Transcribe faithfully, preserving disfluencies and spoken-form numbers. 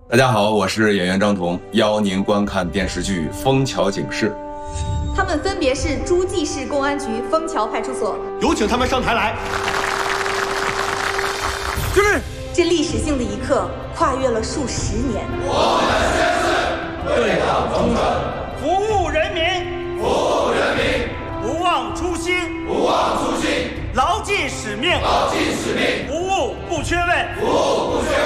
大家好，我是演员张彤，邀您观看电视剧《枫桥警事》。 他们分别是诸暨市公安局枫桥派出所， 有请他们上台来。敬礼！ 这历史性的一刻跨越了数十年。 我们宣誓对党忠诚， 服务人民， 服务人民， 不忘初心， 不忘初心， 牢记使命， 牢记使命， 服务不缺位， 服务不缺位。